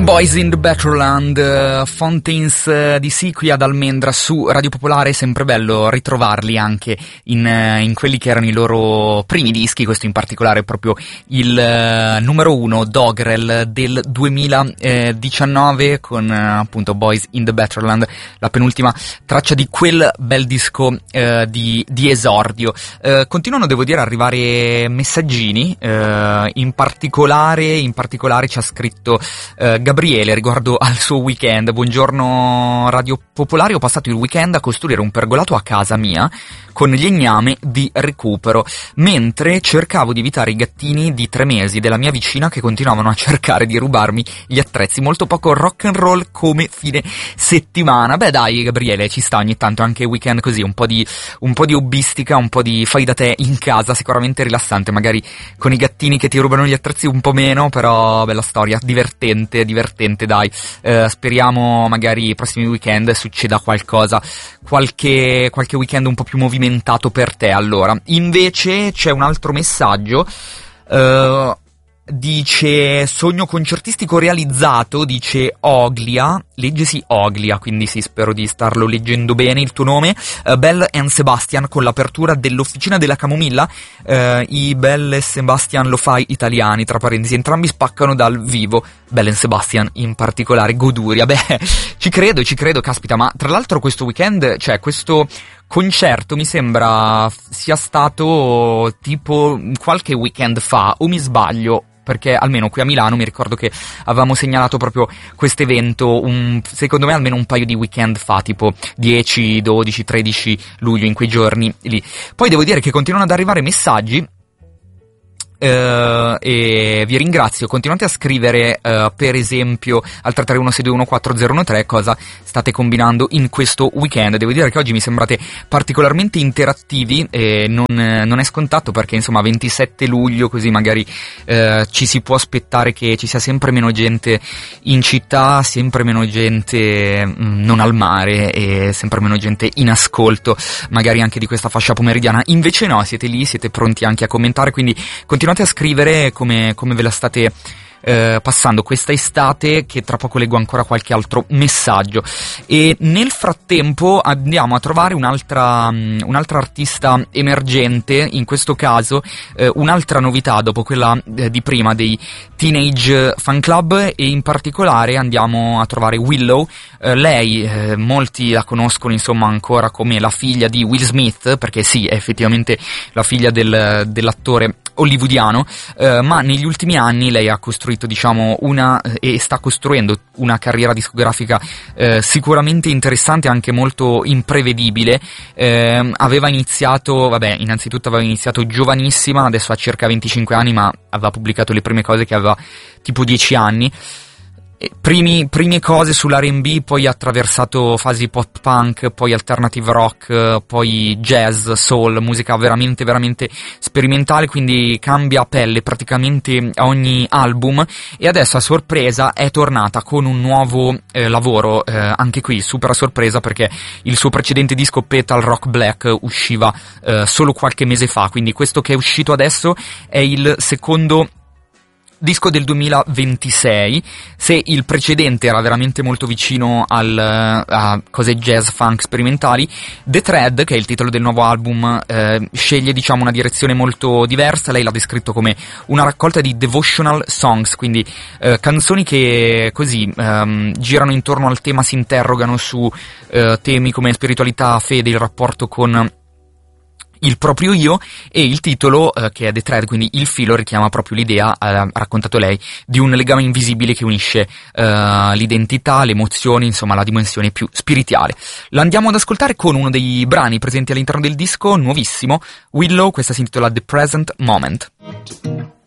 Boys in the Battleland, Fountains DC qui ad Almendra su Radio Popolare. È sempre bello ritrovarli anche in quelli che erano i loro primi dischi, questo in particolare è proprio il numero 1, Dogrel, del 2019, con appunto Boys in the Battleland, la penultima traccia di quel bel disco di esordio. Continuano, devo dire, ad arrivare messaggini, in particolare ci ha scritto Gabriele riguardo al suo weekend. Buongiorno Radio Popolare, ho passato il weekend a costruire un pergolato a casa mia con legname di recupero, mentre cercavo di evitare i gattini di 3 mesi della mia vicina che continuavano a cercare di rubarmi gli attrezzi. Molto poco rock and roll come fine settimana. Beh dai Gabriele, ci sta ogni tanto anche weekend così, un po' di hobbistica, un po' di fai da te in casa, sicuramente rilassante, magari con i gattini che ti rubano gli attrezzi un po' meno, però bella storia, divertente dai. Speriamo magari i prossimi weekend succeda qualcosa, qualche weekend un po' più movimentato per te. Allora, invece c'è un altro messaggio, dice sogno concertistico realizzato, dice Oglia, leggesi Oglia, quindi sì, spero di starlo leggendo bene il tuo nome. Bell and Sebastian con l'apertura dell'Officina della Camomilla, i Bell e Sebastian Lo-Fi italiani, tra parentesi, entrambi spaccano dal vivo, Bell and Sebastian in particolare, goduria. Beh, ci credo, caspita, ma tra l'altro questo weekend, cioè questo concerto mi sembra sia stato tipo qualche weekend fa, o mi sbaglio? Perché almeno qui a Milano mi ricordo che avevamo segnalato proprio questo evento, secondo me almeno un paio di weekend fa, tipo 10, 12, 13 luglio, in quei giorni lì. Poi devo dire che continuano ad arrivare messaggi, e vi ringrazio, continuate a scrivere, per esempio al 331-621-4013 cosa state combinando in questo weekend. Devo dire che oggi mi sembrate particolarmente interattivi e non è scontato, perché insomma 27 luglio così magari ci si può aspettare che ci sia sempre meno gente in città, sempre meno gente non al mare e sempre meno gente in ascolto magari anche di questa fascia pomeridiana. Invece no, siete lì, siete pronti anche a commentare, quindi continuate a scrivere come ve la state passando questa estate, che tra poco leggo ancora qualche altro messaggio. E nel frattempo andiamo a trovare un'altra artista emergente, in questo caso un'altra novità dopo quella di prima dei Teenage Fan Club, e in particolare andiamo a trovare Willow. Lei molti la conoscono insomma ancora come la figlia di Will Smith, perché sì, è effettivamente la figlia dell'attore hollywoodiano, ma negli ultimi anni lei ha costruito e sta costruendo una carriera discografica sicuramente interessante, anche molto imprevedibile. Innanzitutto aveva iniziato giovanissima, adesso ha circa 25 anni, ma aveva pubblicato le prime cose che aveva tipo 10 anni. Prime cose sull'R&B, poi ha attraversato fasi pop punk, poi alternative rock, poi jazz, soul, musica veramente sperimentale, quindi cambia pelle praticamente a ogni album, e adesso a sorpresa è tornata con un nuovo lavoro, anche qui super a sorpresa, perché il suo precedente disco Petal Rock Black usciva solo qualche mese fa, quindi questo che è uscito adesso è il secondo disco del 2026. Se il precedente era veramente molto vicino a cose jazz funk sperimentali, The Thread, che è il titolo del nuovo album, sceglie una direzione molto diversa. Lei l'ha descritto come una raccolta di devotional songs, quindi canzoni che così girano intorno al tema, si interrogano su temi come spiritualità, fede, il rapporto con il proprio io, e il titolo, che è The Thread, quindi il filo, richiama proprio l'idea, ha raccontato lei, di un legame invisibile che unisce l'identità, le emozioni, insomma la dimensione più spirituale. L'andiamo ad ascoltare con uno dei brani presenti all'interno del disco, nuovissimo, Willow. Questa si intitola The Present Moment.